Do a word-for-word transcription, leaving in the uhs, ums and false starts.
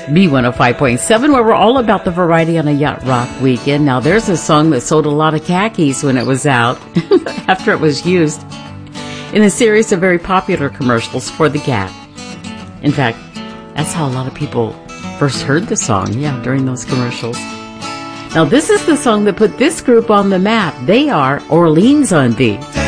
B one oh five point seven, where we're all about the variety on a Yacht Rock weekend. Now, there's a song that sold a lot of khakis when it was out, after it was used in a series of very popular commercials for the Gap. In fact, that's how a lot of people first heard the song, yeah, during those commercials. Now, this is the song that put this group on the map. They are Orleans on Beat.